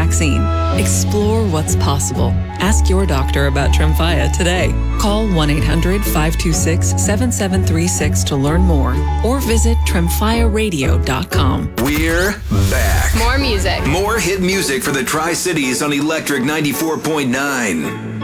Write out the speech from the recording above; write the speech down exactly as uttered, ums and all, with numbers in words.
vaccine. Explore what's possible. Ask your doctor about Tremfya today. Call one eight hundred five two six seven seven three six to learn more or visit tremfya radio dot com. We're back. More music. More hit music for the Tri-Cities on Electric ninety-four point nine.